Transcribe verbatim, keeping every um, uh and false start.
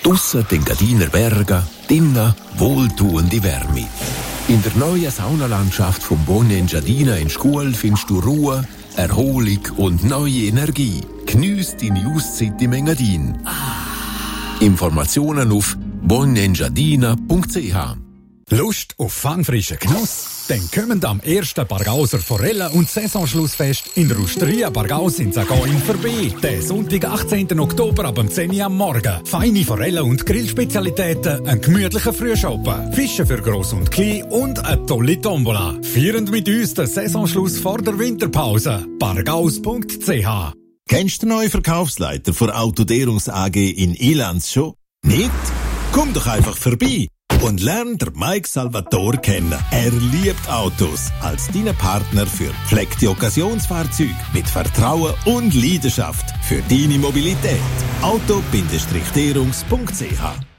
Draussen den Gadiner Bergen, drinnen wohltuende Wärme. In der neuen Saunalandschaft vom Bonne Engiadina in Scuol findest du Ruhe, Erholung und neue Energie. Geniess deine Auszeit im Engadin. Informationen auf bonne engiadina punkt c h. Lust auf fangfrischen Genuss? Dann kommen am ersten Bargauser Forellen- und Saisonschlussfest in der Osteria Bargaus in Zagoin vorbei. Der Sonntag, achtzehnten Oktober ab zehn Uhr am Morgen. Feine Forellen- und Grillspezialitäten, ein gemütlicher Frühschoppen, Fische für Gross und Klein und eine tolle Tombola. Feiern mit uns den Saisonschluss vor der Winterpause. bargaus punkt c h. Kennst du den neuen Verkaufsleiter für Autoderungs A G in Ilanz schon? Nicht? Komm doch einfach vorbei und lern der Mike Salvatore kennen. Er liebt Autos. Als dein Partner für gepflegte Occasionsfahrzeuge mit Vertrauen und Leidenschaft für deine Mobilität. auto Bindestrich derungs punkt c h.